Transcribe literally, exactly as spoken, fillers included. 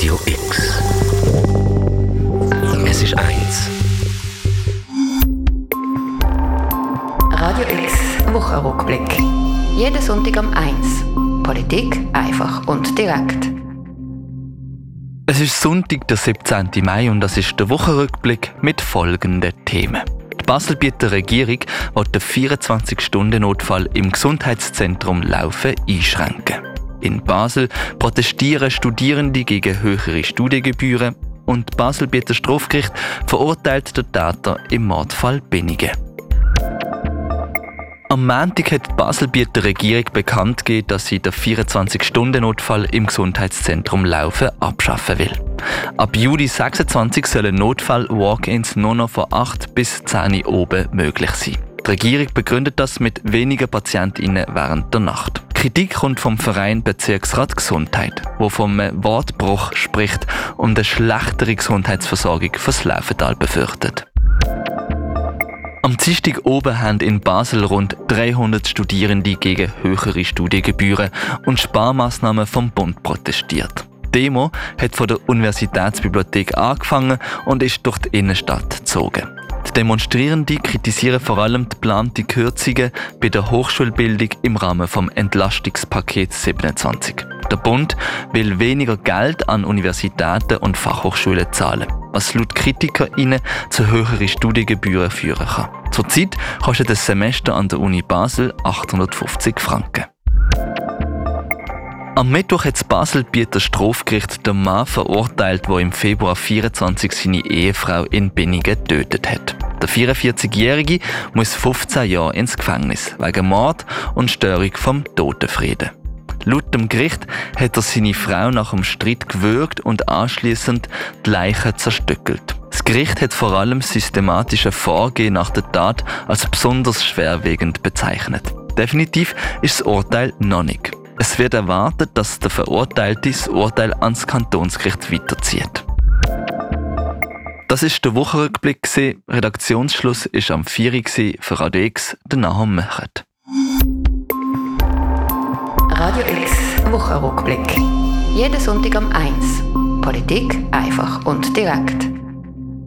Radio X. Es ist eins. Radio X Wochenrückblick. Jeden Sonntag um eins. Politik einfach und direkt. Es ist Sonntag, der siebzehnten Mai, und das ist der Wochenrückblick mit folgenden Themen. Die Baselbieter Regierung will den vierundzwanzig-Stunden-Notfall im Gesundheitszentrum Laufen einschränken. In Basel protestieren Studierende gegen höhere Studiengebühren und das Baselbieter Strafgericht verurteilt den Täter im Mordfall Bennigen. Am Montag hat die Baselbieter Regierung bekannt gegeben, dass sie den vierundzwanzig-Stunden-Notfall im Gesundheitszentrum Laufen abschaffen will. Ab Juli sechsundzwanzig sollen Notfall-Walk-ins nur noch von acht bis zehn Uhr oben möglich sein. Die Regierung begründet das mit weniger PatientInnen während der Nacht. Kritik kommt vom Verein Bezirksrat Gesundheit, der vom Wortbruch spricht und eine schlechtere Gesundheitsversorgung fürs Laufental befürchtet. Am Dienstag oben haben in Basel rund dreihundert Studierende gegen höhere Studiengebühren und Sparmaßnahmen vom Bund protestiert. Die Demo hat von der Universitätsbibliothek angefangen und ist durch die Innenstadt gezogen. Die Demonstrierenden kritisieren vor allem die geplanten Kürzungen bei der Hochschulbildung im Rahmen des Entlastungspakets siebenundzwanzig. Der Bund will weniger Geld an Universitäten und Fachhochschulen zahlen, was laut KritikerInnen zu höheren Studiengebühren führen kann. Zurzeit kostet ein Semester an der Uni Basel achthundertfünfzig Franken. Am Mittwoch hat das Baselbieter Strafgericht den Mann verurteilt, der im Februar vierundzwanzig seine Ehefrau in Bennigen getötet hat. Der vierundvierzigjährige muss fünfzehn Jahre ins Gefängnis wegen Mord und Störung vom Totenfrieden. Laut dem Gericht hat er seine Frau nach dem Streit gewürgt und anschliessend die Leiche zerstückelt. Das Gericht hat vor allem das systematische Vorgehen nach der Tat als besonders schwerwiegend bezeichnet. Definitiv ist das Urteil noch nicht. Es wird erwartet, dass der Verurteilte das Urteil ans Kantonsgericht weiterzieht. Das ist der Wochenrückblick. Redaktionsschluss ist am vier Uhr für Radio X, der Nahum Möchert. Radio X Wochenrückblick. Jeden Sonntag um eins. Politik einfach und direkt.